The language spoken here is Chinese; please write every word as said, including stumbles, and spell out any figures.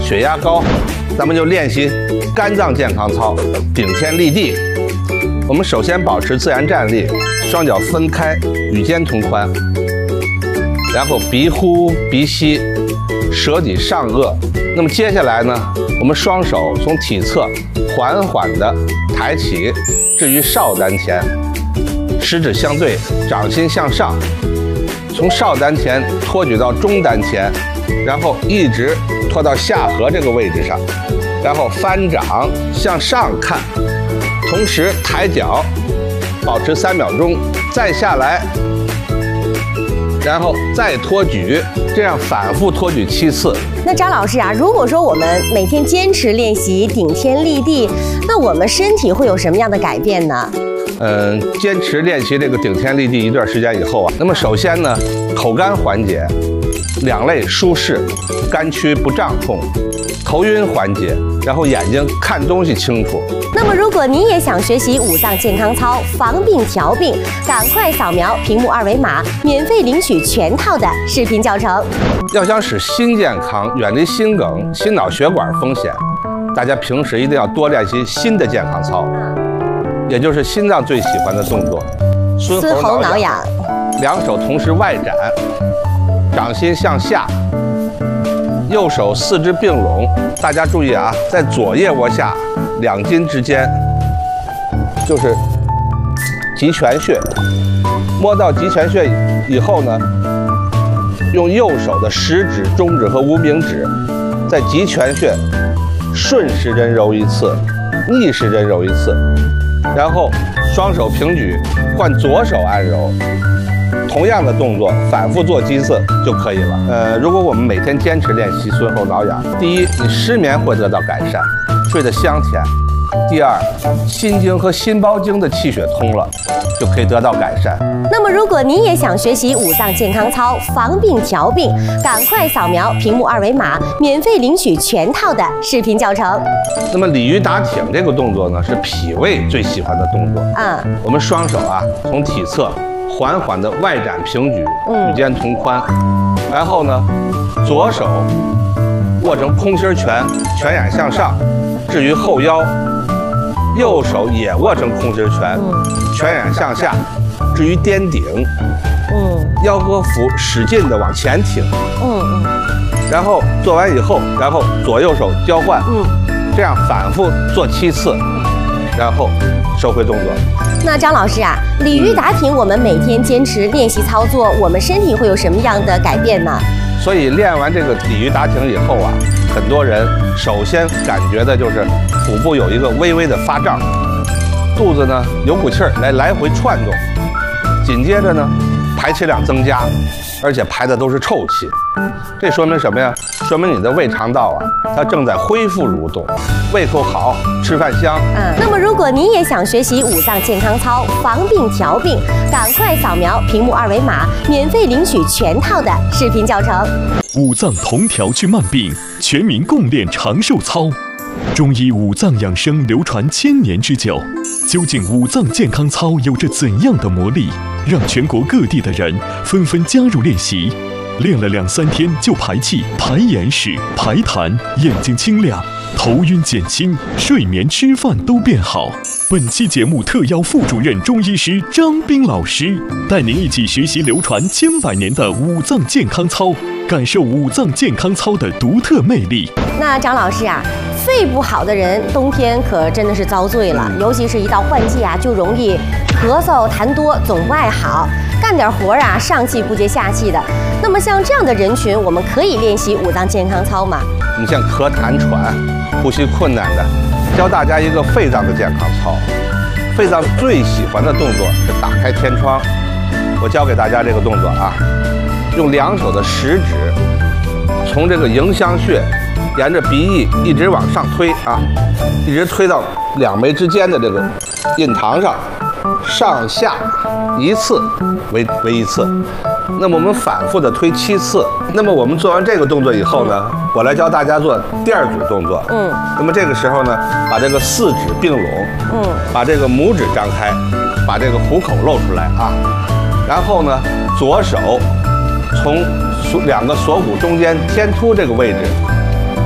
血压高，咱们就练习肝脏健康操，顶天立地。我们首先保持自然站立，双脚分开，与肩同宽，然后鼻呼鼻吸，舌抵上颚。那么接下来呢，我们双手从体侧缓缓地抬起，置于少丹田，食指相对，掌心向上，从少丹田托举到中丹田，然后一直托到下颌这个位置上，然后翻掌向上看，同时抬脚，保持三秒钟，再下来，然后再托举，这样反复托举七次。 那张老师啊，如果说我们每天坚持练习顶天立地，那我们身体会有什么样的改变呢？ 嗯，坚持练习这个顶天立地一段时间以后啊，那么首先呢，口干缓解，两肋舒适，肝区不胀痛，头晕缓解，然后眼睛看东西清楚。 那么如果你也想学习五脏健康操，防病调病，赶快扫描屏幕二维码，免费领取全套的视频教程。 要想使心健康，远离心梗、心脑血管风险，大家平时一定要多练习心的健康操，也就是心脏最喜欢的动作， 孙猴挠痒。 两手同时外展，掌心向下，右手四肢并拢。大家注意啊，在左腋窝下两筋之间就是极泉穴，摸到极泉穴以后呢，用右手的食指、中指和无名指在极泉穴顺时针揉一次，逆时针揉一次，然后双手平举，换左手按揉，同样的动作反复做几次就可以了。呃，如果我们每天坚持练习孙猴挠痒，第一，你失眠会得到改善，睡得香甜；第二，心经和心包经的气血通了，就可以得到改善。 那么如果你也想学习五脏健康操，防病调病，赶快扫描屏幕二维码，免费领取全套的视频教程。 那么鲤鱼打挺这个动作呢，是脾胃最喜欢的动作。 嗯， 我们双手啊，从体侧缓缓的外展平举，与肩同宽，然后呢，左手握成空心拳，拳眼向上，置于后腰；右手也握成空心拳，拳眼向下，置于颠顶。嗯，腰和腹使劲的往前挺。嗯嗯。然后做完以后，然后左右手交换。嗯，这样反复做七次，然后收回动作。 那张老师啊，鲤鱼打挺，我们每天坚持练习操作，我们身体会有什么样的改变呢？ 所以练完这个鲤鱼打挺以后啊，很多人首先感觉的就是腹部有一个微微的发胀，肚子呢有股气儿来来回窜动，紧接着呢排气量增加，而且排的都是臭气。这说明什么呀？说明你的胃肠道啊，它正在恢复蠕动，胃口好，吃饭香。 嗯，那么如果你也想学习五脏健康操，防病调病，赶快扫描屏幕二维码，免费领取全套的视频教程。 五脏同调治慢病，全民共练长寿操。中医五脏养生流传千年之久，究竟五脏健康操有着怎样的魔力，让全国各地的人纷纷加入练习？练了两三天就排气、排眼屎、排痰，眼睛清亮，头晕减轻，睡眠、吃饭都变好。本期节目特邀副主任中医师张斌老师，带您一起学习流传千百年的五脏健康操，感受五脏健康操的独特魅力。 那张老师啊，肺不好的人冬天可真的是遭罪了，尤其是一到换季啊，就容易咳嗽、痰多，总不爱好，干点活啊，上气不接下气的。那么像这样的人群，我们可以练习五脏健康操吗？ 你像咳痰喘、呼吸困难的，教大家一个肺脏的健康操。肺脏最喜欢的动作是打开天窗。我教给大家这个动作啊，用两手的食指从这个迎香穴沿着鼻翼一直往上推啊，一直推到两眉之间的这个印堂上，上下一次为为一次。那么我们反复的推七次。那么我们做完这个动作以后呢，我来教大家做第二组动作。嗯。那么这个时候呢，把这个四指并拢，嗯，把这个拇指张开，把这个虎口露出来啊。然后呢，左手从锁两个锁骨中间天突这个位置